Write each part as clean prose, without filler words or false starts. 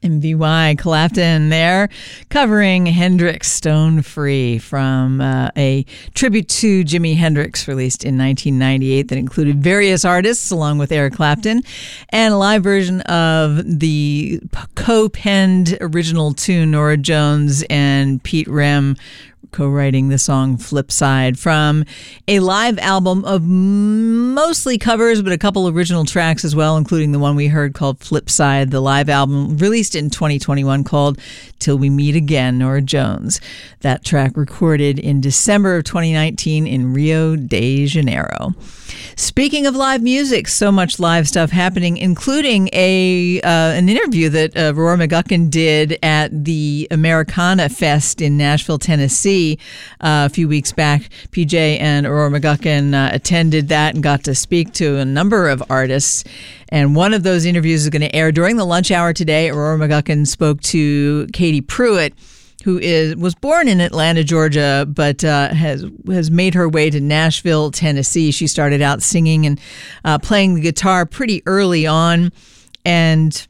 MVY Clapton there, covering Hendrix Stone Free from a tribute to Jimi Hendrix released in 1998 that included various artists along with Eric Clapton, and a live version of the co-penned original tune, Norah Jones and Pete Rem co-writing the song Flipside, from a live album of mostly covers, but a couple original tracks as well, including the one we heard called Flipside, the live album released in 2021 called Till We Meet Again, Norah Jones. That track recorded in December of 2019 in Rio de Janeiro. Speaking of live music, so much live stuff happening, including an interview that Aurora McGuckin did at the Americana Fest in Nashville, Tennessee a few weeks back. PJ and Aurora McGuckin attended that and got to speak to a number of artists. And one of those interviews is going to air during the lunch hour today. Aurora McGuckin spoke to Katie Pruitt, who was born in Atlanta, Georgia, but has made her way to Nashville, Tennessee. She started out singing and playing the guitar pretty early on, and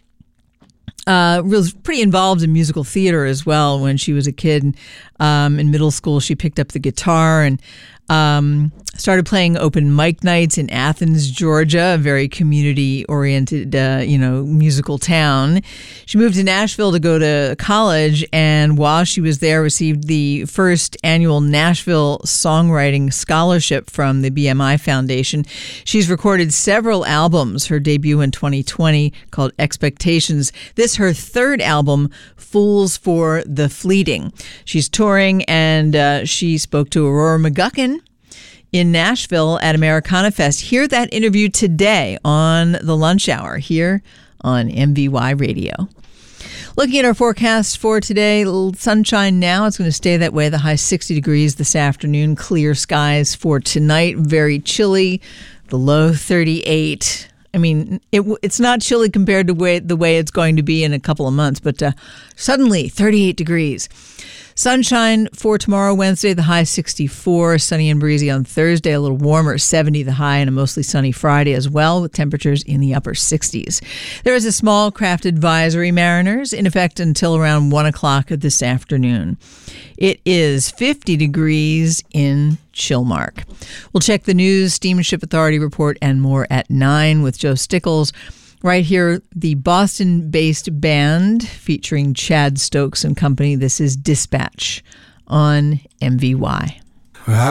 was pretty involved in musical theater as well when she was a kid. In middle school, she picked up the guitar and started playing open mic nights in Athens, Georgia, a very community-oriented, musical town. She moved to Nashville to go to college, and while she was there, received the first annual Nashville Songwriting Scholarship from the BMI Foundation. She's recorded several albums. Her debut in 2020 called Expectations. This her third album, Fools for the Fleeting. She's touring, and she spoke to Aurora McGuckin in Nashville at Americana Fest. Hear that interview today on the lunch hour here on MVY Radio. Looking at our forecast for today, a little sunshine now. It's going to stay that way. The high 60 degrees this afternoon. Clear skies for tonight. Very chilly. The low 38. I mean, it's not chilly compared to the way it's going to be in a couple of months, but suddenly 38 degrees. Sunshine for tomorrow, Wednesday, the high 64, sunny and breezy on Thursday, a little warmer, 70 the high, and a mostly sunny Friday as well, with temperatures in the upper 60s. There is a small craft advisory, mariners, in effect until around 1 o'clock this afternoon. It is 50 degrees in Chilmark. We'll check the news, Steamship Authority report, and more at 9 with Joe Stickles. Right here, the Boston-based band featuring Chad Stokes and company. This is Dispatch on MVY.